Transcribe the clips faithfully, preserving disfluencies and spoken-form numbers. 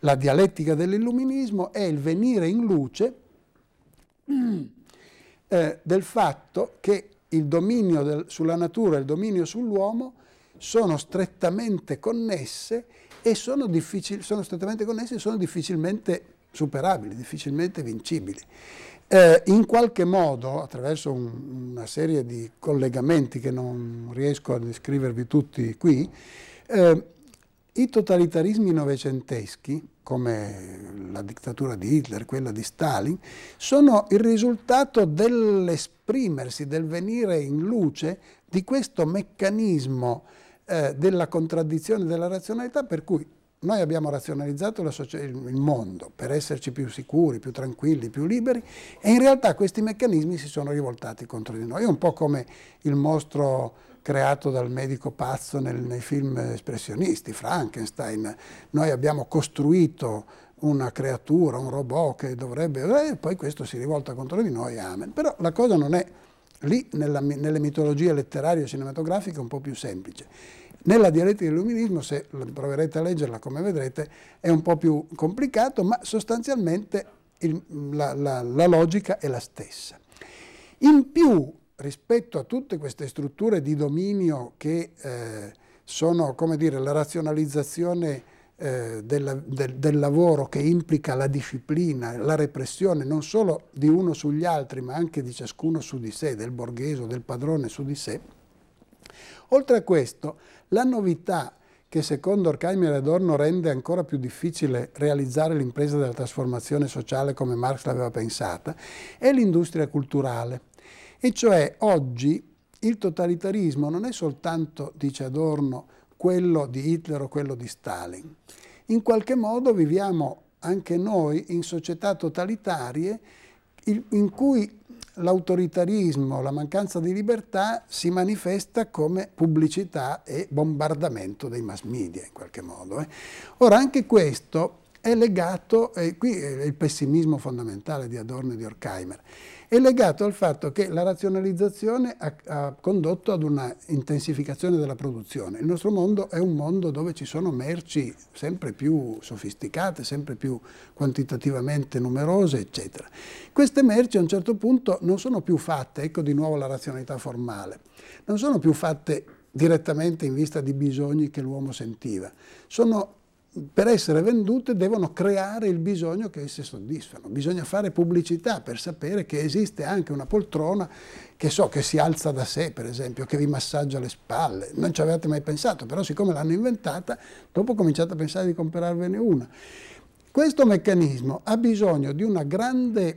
La dialettica dell'illuminismo è il venire in luce eh, del fatto che il dominio del, sulla natura e il dominio sull'uomo sono strettamente connesse e sono, difficil, sono strettamente connesse e sono difficilmente superabili, difficilmente vincibili. Eh, in qualche modo, attraverso un, una serie di collegamenti che non riesco a descrivervi tutti qui, eh, i totalitarismi novecenteschi, come la dittatura di Hitler, quella di Stalin, sono il risultato dell'esprimersi, del venire in luce di questo meccanismo eh, della contraddizione della razionalità, per cui noi abbiamo razionalizzato la il mondo per esserci più sicuri, più tranquilli, più liberi, e in realtà questi meccanismi si sono rivoltati contro di noi. È un po' come il mostro creato dal medico pazzo nel, nei film espressionisti, Frankenstein. Noi abbiamo costruito una creatura, un robot che dovrebbe... e eh, poi questo si rivolta contro di noi, amen. Però la cosa non è lì, nella, nelle mitologie letterarie e cinematografiche, un po' più semplice. Nella dialettica dell'illuminismo, se proverete a leggerla come vedrete, è un po' più complicato, ma sostanzialmente il, la, la, la logica è la stessa. In più, rispetto a tutte queste strutture di dominio che eh, sono, come dire, la razionalizzazione eh, della, del, del lavoro, che implica la disciplina, la repressione non solo di uno sugli altri, ma anche di ciascuno su di sé, del borghese o del padrone su di sé. Oltre a questo, la novità che secondo Horkheimer e Adorno rende ancora più difficile realizzare l'impresa della trasformazione sociale come Marx l'aveva pensata, è l'industria culturale. E cioè oggi il totalitarismo non è soltanto, dice Adorno, quello di Hitler o quello di Stalin. In qualche modo viviamo anche noi in società totalitarie in cui l'autoritarismo, la mancanza di libertà si manifesta come pubblicità e bombardamento dei mass media in qualche modo. Eh. Ora anche questo è legato, e qui è il pessimismo fondamentale di Adorno e di Horkheimer, è legato al fatto che la razionalizzazione ha, ha condotto ad una intensificazione della produzione. Il nostro mondo è un mondo dove ci sono merci sempre più sofisticate, sempre più quantitativamente numerose, eccetera. Queste merci a un certo punto non sono più fatte, ecco di nuovo la razionalità formale, non sono più fatte direttamente in vista di bisogni che l'uomo sentiva, sono per essere vendute devono creare il bisogno che esse soddisfano. Bisogna fare pubblicità per sapere che esiste anche una poltrona che so che si alza da sé, per esempio, che vi massaggia le spalle. Non ci avevate mai pensato, però siccome l'hanno inventata, dopo cominciate a pensare di comprarvene una. Questo meccanismo ha bisogno di una grande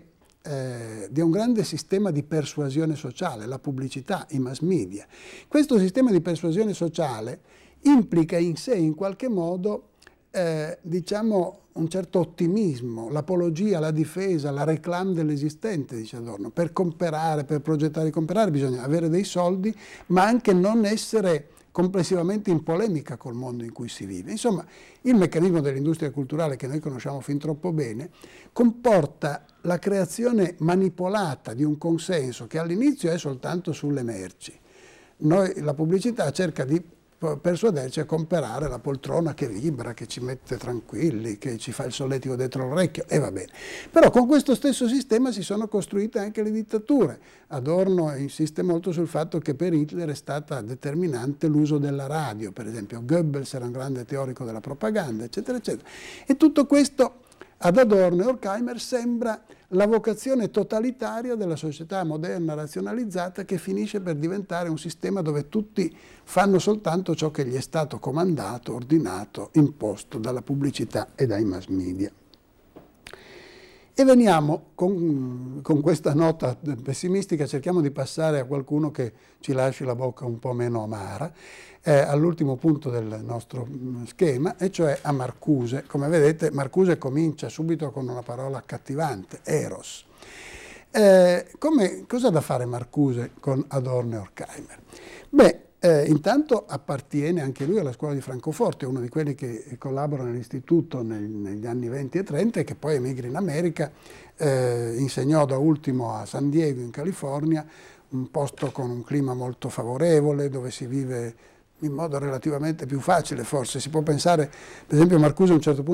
Eh, di un grande sistema di persuasione sociale, la pubblicità, i mass media. Questo sistema di persuasione sociale implica in sé in qualche modo eh, diciamo un certo ottimismo, l'apologia, la difesa, la réclame dell'esistente, dice Adorno. Per comprare, per progettare e comprare bisogna avere dei soldi, ma anche non essere complessivamente in polemica col mondo in cui si vive. Insomma, il meccanismo dell'industria culturale che noi conosciamo fin troppo bene comporta la creazione manipolata di un consenso che all'inizio è soltanto sulle merci. Noi, la pubblicità cerca di persuaderci a comprare la poltrona che vibra, che ci mette tranquilli, che ci fa il solletico dietro l'orecchio, e va bene. Però con questo stesso sistema si sono costruite anche le dittature. Adorno insiste molto sul fatto che per Hitler è stata determinante l'uso della radio, per esempio Goebbels era un grande teorico della propaganda, eccetera, eccetera. E tutto questo ad Adorno e Horkheimer sembra la vocazione totalitaria della società moderna razionalizzata che finisce per diventare un sistema dove tutti fanno soltanto ciò che gli è stato comandato, ordinato, imposto dalla pubblicità e dai mass media. E veniamo, con, con questa nota pessimistica, cerchiamo di passare a qualcuno che ci lasci la bocca un po' meno amara, eh, all'ultimo punto del nostro schema, e cioè a Marcuse. Come vedete, Marcuse comincia subito con una parola accattivante, eros. Eh, come, cosa ha da fare Marcuse con Adorno e Horkheimer? Beh, Eh, intanto appartiene anche lui alla scuola di Francoforte, uno di quelli che collabora nell'istituto nel, negli anni venti e trenta e che poi emigra in America, eh, insegnò da ultimo a San Diego in California, un posto con un clima molto favorevole, dove si vive in modo relativamente più facile forse. Si può pensare, per esempio Marcuse a un certo punto